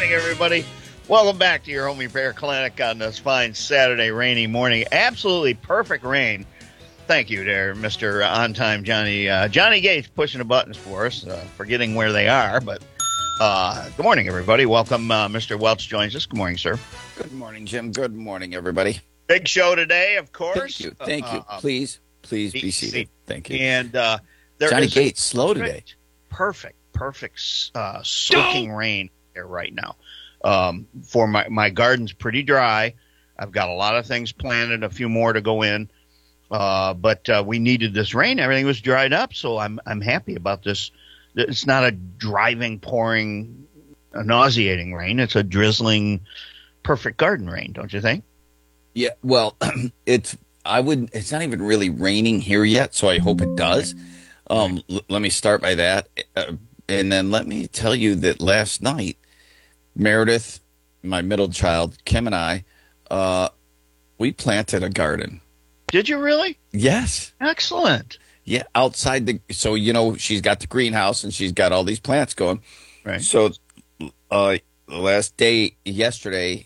morning, everybody. Welcome back to your Home Repair Clinic on this fine Saturday rainy morning. Absolutely perfect rain. Thank you there, Mr. On-Time Johnny. Johnny Gates pushing the buttons for us, forgetting where they are. But good morning, everybody. Welcome. Mr. Welch joins us. Good morning, sir. Good morning, Jim. Good morning, everybody. Big show today, of course. Thank you. Thank you. Please be seated. Thank you. And Johnny Gates, slow today. Perfect soaking rain here right now. For my garden's pretty dry. I've got a lot of things planted, a few more to go in. But we needed this rain. Everything was dried up, so I'm happy about this. It's not a driving, pouring, nauseating rain. It's a drizzling, perfect garden rain, don't you think? Yeah. Well, it's not even really raining here yet, so I hope it does. Let me start by that, and then let me tell you that last night, Meredith, my middle child, Kim, and I, we planted a garden. Did you really? Yes. Excellent. Yeah, outside so she's got the greenhouse and she's got all these plants going. Right. So, last day yesterday,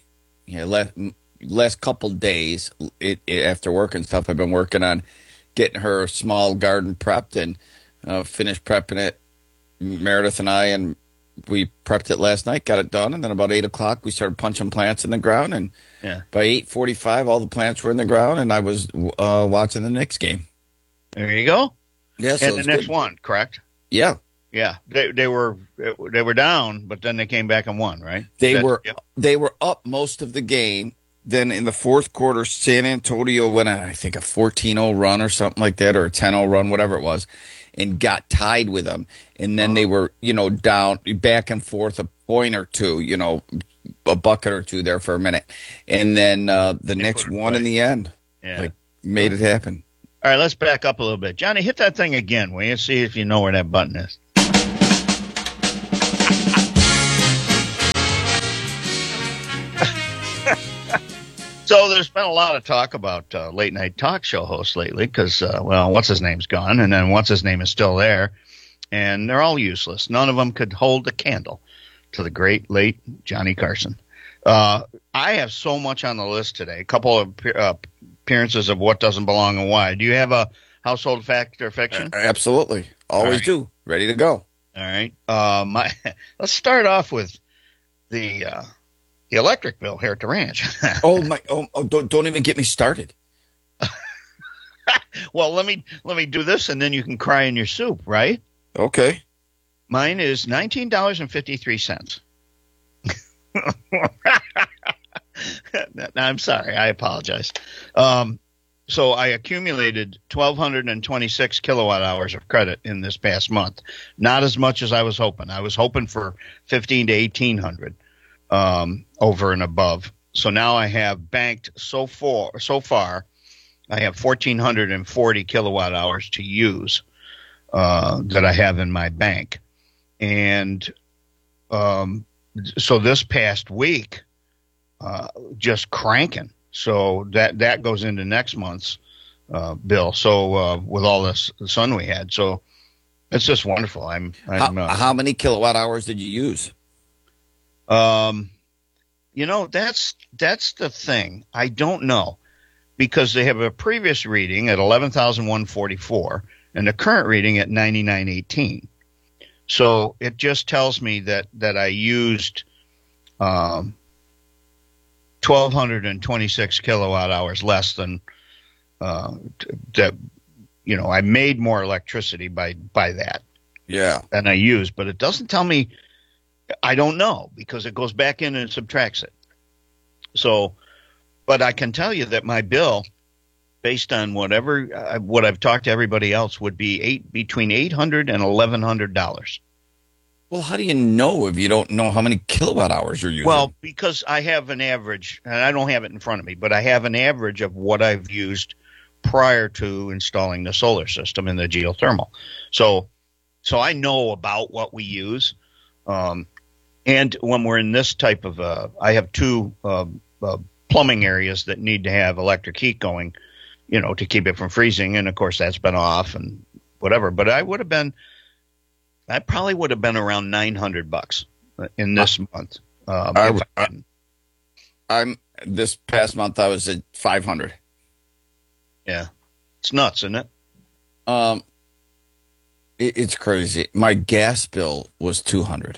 last couple days, after work and stuff, I've been working on getting her small garden prepped and finished prepping it. Meredith and I, and we prepped it last night, got it done, and then about 8 o'clock we started punching plants in the ground, and by 8:45 all the plants were in the ground, and I was watching the Knicks game. There you go. Yeah, so and the next one, correct? Yeah. Yeah, they were down, but then they came back and won, right? They were up most of the game. Then in the fourth quarter, San Antonio went on, I think, a 14-0 run or something like that, or a 10-0 run, whatever it was, and got tied with them. And then they were, down back and forth a point or two, a bucket or two there for a minute. And then the Knicks won in the end. Yeah. Made it happen. All right, let's back up a little bit. Johnny, hit that thing again, will you? See if you know where that button is. So there's been a lot of talk about late-night talk show hosts lately because, what's-his-name's gone, and then what's-his-name is still there, and they're all useless. None of them could hold a candle to the great, late Johnny Carson. I have so much on the list today, a couple of appearances of what doesn't belong and why. Do you have a household fact or fiction? Absolutely. Always do. Ready to go. All right. Let's start off with the electric bill here at the ranch. Don't even get me started. Well, let me do this, and then you can cry in your soup, right? Okay. Mine is $19.53. I'm sorry. I apologize. So I accumulated 1,226 kilowatt hours of credit in this past month. Not as much as I was hoping. I was hoping for 1,500 to 1,800 over and above. So now I have banked so far. I have 1,440 kilowatt hours to use that I have in my bank, and so this past week, just cranking. So that goes into next month's bill. So with all this sun we had, so it's just wonderful. How many kilowatt hours did you use? That's the thing. I don't know, because they have a previous reading at 11,144 and the current reading at 9918. So it just tells me that I used 1,226 kilowatt hours less than that. I made more electricity by that. Yeah. Than I used, but it doesn't tell me. I don't know, because it goes back in and subtracts it. So, but I can tell you that my bill, based on what I've talked to everybody else, would be between $800 and $1,100. Well, how do you know if you don't know how many kilowatt hours you're using? Well, because I have an average, and I don't have it in front of me, but I have an average of what I've used prior to installing the solar system and the geothermal. So I know about what we use. And when we're in this type of, I have two plumbing areas that need to have electric heat going, to keep it from freezing. And of course that's been off and whatever, but I probably would have been around $900 in this month. I'm this past month I was at 500. Yeah, it's nuts, isn't it? It's crazy. My gas bill was 200.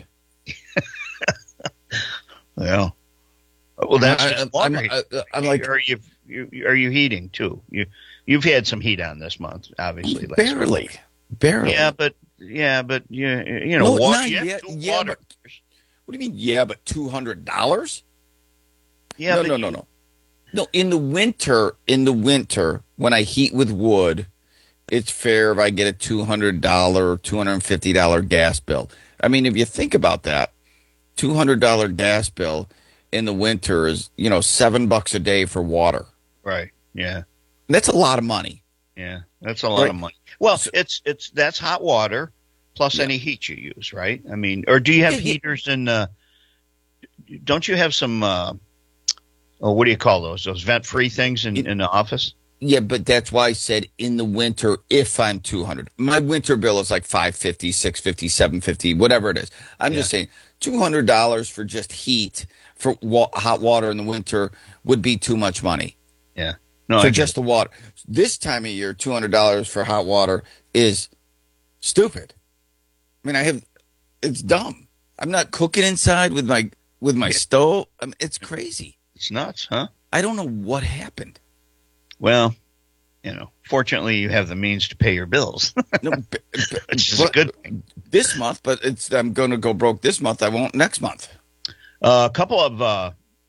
Yeah. Well, that's just water. I'm like, are you heating too? You've had some heat on this month, obviously. Barely. Yeah, but you know, no, water. Yeah, but what do you mean? Yeah, but $200? Yeah, No. No, in the winter, when I heat with wood, it's fair if I get a $200, $250 gas bill. I mean, if you think about that, $200 gas bill in the winter is, $7 a day for water. Right. Yeah. That's a lot of money. Yeah, that's a lot of money. Well, that's hot water plus any heat you use, right? I mean, or do you have heaters in? Don't you have some? What do you call those? Those vent-free things in the office? Yeah, but that's why I said in the winter, if I'm 200. My winter bill is like $550, $650, $750, whatever it is. I'm just saying $200 for just heat for hot water in the winter would be too much money. Yeah. No, for just the water. This time of year, $200 for hot water is stupid. I mean, it's dumb. I'm not cooking inside with my stove. I mean, it's crazy. It's nuts, huh? I don't know what happened. Well, fortunately, you have the means to pay your bills. No, which is a good thing. This month, but I'm going to go broke this month. I won't next month. A couple of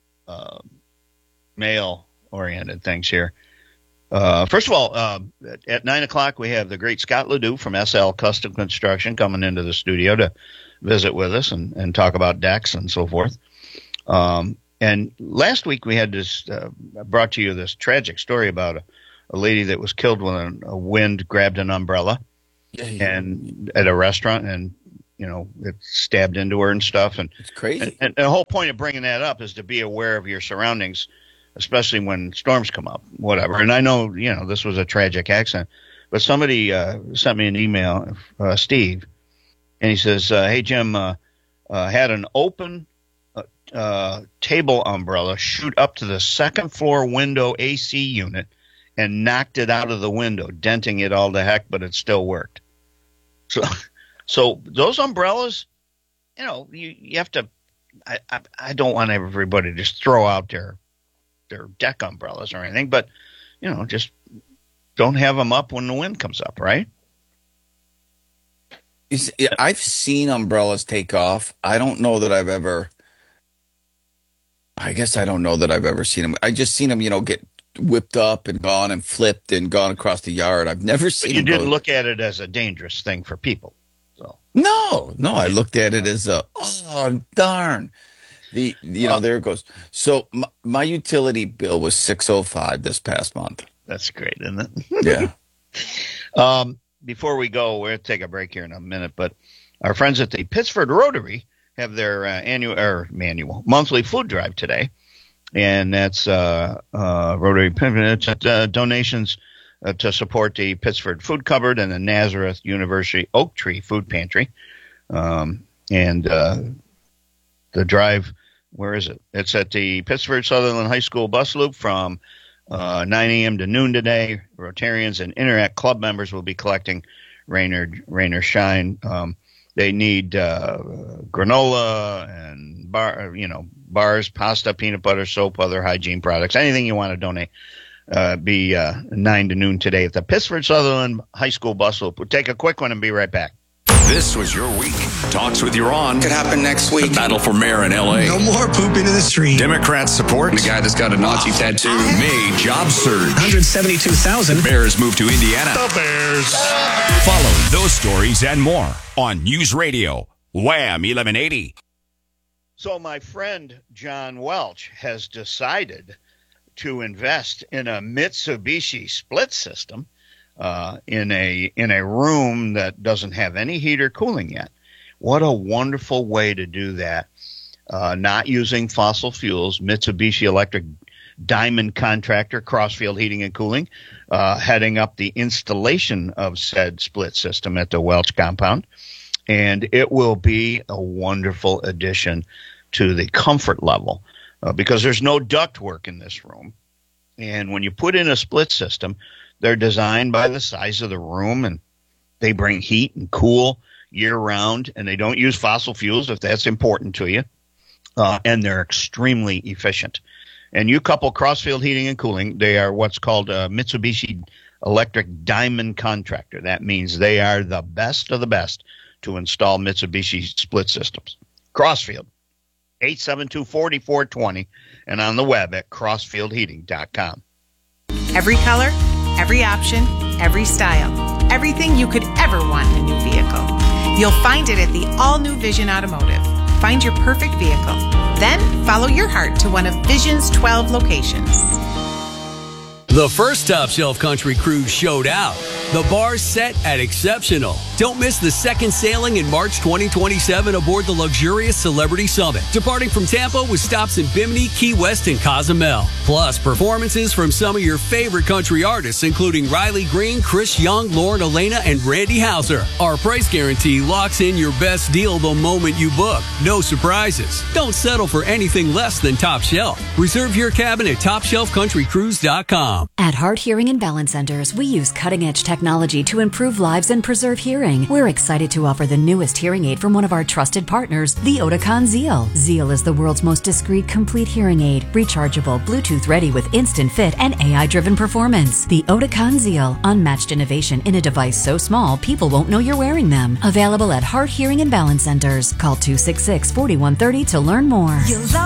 mail-oriented things here. First of all, at 9 o'clock, we have the great Scott Ledoux from SL Custom Construction coming into the studio to visit with us and talk about decks and so forth. And last week we had brought to you this tragic story about a lady that was killed when a wind grabbed an umbrella and at a restaurant and, it stabbed into her and stuff. And it's crazy. And the whole point of bringing that up is to be aware of your surroundings, especially when storms come up, whatever. And I know, this was a tragic accident, but somebody sent me an email, Steve, and he says, hey, Jim, had an open table umbrella shoot up to the second floor window AC unit and knocked it out of the window, denting it all to heck, but it still worked. So those umbrellas, you have to, I don't want everybody to just throw out their deck umbrellas or anything, but, just don't have them up when the wind comes up, right? I've seen umbrellas take off. I don't know that I've ever seen them. I just seen them, get whipped up and gone and flipped and gone across the yard. I've never seen them. You didn't look at it as a dangerous thing for people. So No, I looked at it as darn. There it goes. So my utility bill was $605 this past month. That's great, isn't it? Yeah. Before we go, we'll take a break here in a minute, but our friends at the Pittsford Rotary have their monthly food drive today, and that's Rotary donations to support the Pittsford Food Cupboard and the Nazareth University Oak Tree Food Pantry. And the drive, where is it? It's at the Pittsford Sutherland High School bus loop from 9 a.m. to noon today. Rotarians and Interact Club members will be collecting Rain or Shine. They need granola and bars, pasta, peanut butter, soap, other hygiene products, anything you want to donate. Be 9 to noon today at the Pittsford Sutherland High School bus loop. We'll take a quick one and be right back. This was your week. Talks with your on. Could happen next week. The battle for mayor in L.A. No more pooping in the street. Democrats support. The guy that's got a Nazi tattoo. May job surge. 172,000. Bears move to Indiana. The Bears. Follow those stories and more on News Radio Wham 1180. So my friend John Welch has decided to invest in a Mitsubishi split system in a room that doesn't have any heat or cooling yet. What a wonderful way to do that. Not using fossil fuels. Mitsubishi Electric Diamond Contractor, Crossfield Heating and Cooling, heading up the installation of said split system at the Welch compound. And it will be a wonderful addition to the comfort level because there's no ductwork in this room. And when you put in a split system, they're designed by the size of the room, and they bring heat and cool year-round, and they don't use fossil fuels if that's important to you, and they're extremely efficient. And you couple Crossfield Heating and Cooling, they are what's called a Mitsubishi Electric Diamond Contractor. That means they are the best of the best to install Mitsubishi split systems. Crossfield, 872-4420, and on the web at crossfieldheating.com. Every color, every option, every style. Everything you could ever want in a new vehicle. You'll find it at the all-new Vision Automotive. Find your perfect vehicle. Then follow your heart to one of Vision's 12 locations. The first Top Shelf Country Cruise showed out. The bar's set at exceptional. Don't miss the second sailing in March 2027 aboard the luxurious Celebrity Summit, departing from Tampa with stops in Bimini, Key West, and Cozumel. Plus, performances from some of your favorite country artists, including Riley Green, Chris Young, Lauren Elena, and Randy Houser. Our price guarantee locks in your best deal the moment you book. No surprises. Don't settle for anything less than Top Shelf. Reserve your cabin at TopShelfCountryCruise.com. At Heart Hearing and Balance Centers, we use cutting-edge technology to improve lives and preserve hearing. We're excited to offer the newest hearing aid from one of our trusted partners, the Oticon Zeal. Zeal is the world's most discreet, complete hearing aid, rechargeable, Bluetooth ready with instant fit and AI-driven performance. The Oticon Zeal, unmatched innovation in a device so small people won't know you're wearing them. Available at Heart Hearing and Balance Centers. Call 266-4130 to learn more.